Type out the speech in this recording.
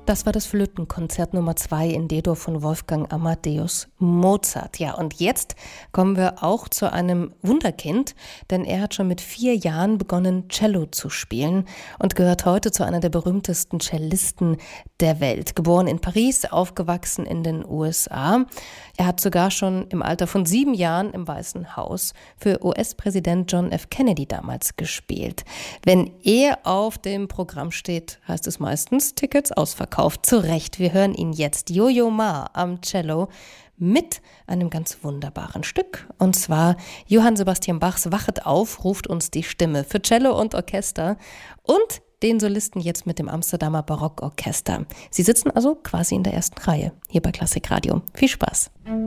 Das war das Flötenkonzert Nummer 2 in D-Dur von Wolfgang Amadeus Mozart. Ja, und jetzt kommen wir auch zu einem Wunderkind, denn er hat schon mit 4 Jahren begonnen, Cello zu spielen und gehört heute zu einer der berühmtesten Cellisten der Welt. Geboren in Paris, aufgewachsen in den USA. Er hat sogar schon im Alter von 7 Jahren im Weißen Haus für US-Präsident John F. Kennedy damals gespielt. Wenn er auf dem Programm steht, heißt es meistens Tickets ausverkauft. Zu Recht, wir hören ihn jetzt, Yo-Yo Ma am Cello mit einem ganz wunderbaren Stück. Und zwar Johann Sebastian Bachs Wachet auf, ruft uns die Stimme für Cello und Orchester und den Solisten jetzt mit dem Amsterdamer Barockorchester. Sie sitzen also quasi in der ersten Reihe hier bei Klassikradio. Viel Spaß!